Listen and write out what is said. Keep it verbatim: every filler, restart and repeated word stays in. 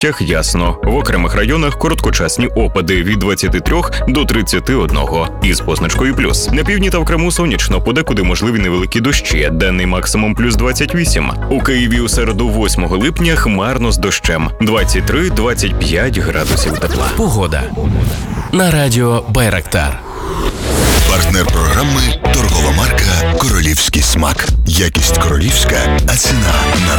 областях ясно. В окремих районах короткочасні опади від двадцяти трьох до тридцяти одного із позначкою плюс. На півдні та в Криму сонячно, подекуди можливі невеликі дощі. Денний максимум плюс двадцять вісім. У Києві у середу восьмого липня хмарно з дощем. двадцять три - двадцять п'ять градусів тепла. Погода. На радіо Байрактар. Партнер програми – торгова марка «Королівський смак». Якість королівська, а ціна народна.